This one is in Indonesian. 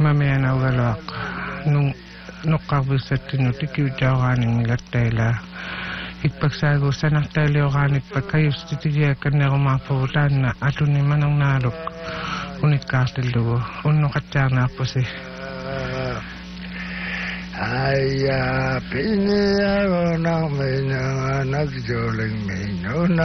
mamaya na ugalak nung nukabusat tinuti kiujawaning gatela ipagsago sa naktali okanit pagkayos titigiya kanya kumapabutan na ato ni manang narok unit kastil dugo uno katsana po si Aya piniya ko ng may nanganak juling may